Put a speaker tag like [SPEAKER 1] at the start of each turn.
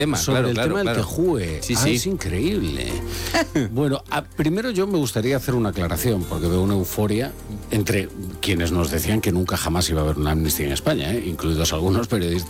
[SPEAKER 1] sobre el tema del Quejue.
[SPEAKER 2] Sí, sí.
[SPEAKER 1] Es increíble. Bueno, primero yo me gustaría hacer una aclaración, porque veo una euforia entre quienes nos decían que nunca jamás iba a haber una amnistía en España, incluidos algunos periodistas